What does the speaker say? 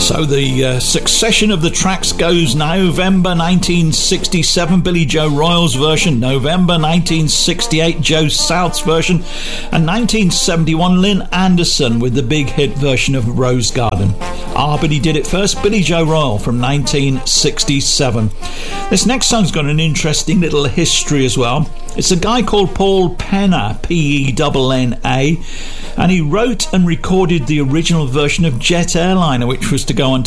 So the succession of the tracks goes: November 1967, Billy Joe Royal's version; November 1968, Joe South's version; and 1971, Lynn Anderson with the big hit version of Rose Garden. But he did it first, Billy Joe Royal from 1967. This next song's got an interesting little history as well. It's a guy called Paul Penna, Penna, and he wrote and recorded the original version of Jet Airliner, which was to go on